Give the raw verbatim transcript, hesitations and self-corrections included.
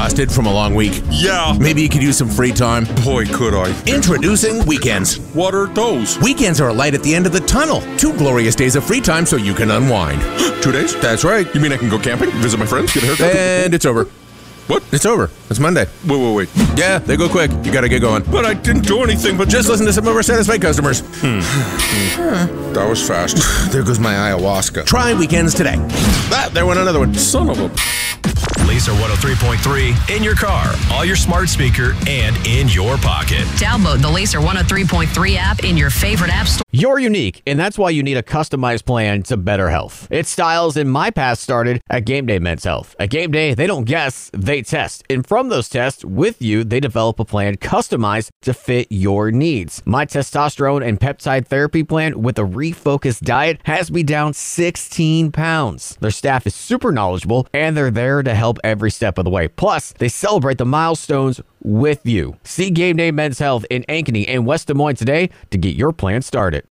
exhausted from a long week? Yeah. Maybe you could use some free time? Boy, could I. Introducing Weekends. What are those? Weekends are a light at the end of the tunnel. Two glorious days of free time so you can unwind. Two days? That's right. You mean I can go camping, visit my friends, get a haircut? And it's over. What? It's over. It's Monday. Wait, wait, wait. Yeah, they go quick. You gotta get going. But I didn't do anything but... Just listen to some of our satisfied customers. Hmm. That was fast. There goes my ayahuasca. Try Weekends today. Ah, there went another one. Son of a... Laser one oh three point three in your car, on your smart speaker, and in your pocket. Download the Laser one oh three point three app in your favorite app store. You're unique, and that's why you need a customized plan to better health. It's Styles and my path started at Game Day Men's Health. At Game Day, they don't guess, they test. And from those tests, with you, they develop a plan customized to fit your needs. My testosterone and peptide therapy plan with a refocused diet has me down sixteen pounds. Their staff is super knowledgeable, and they're there to help every step of the way. Plus, they celebrate the milestones with you. See Game Day Men's Health in Ankeny and West Des Moines today to get your plan started.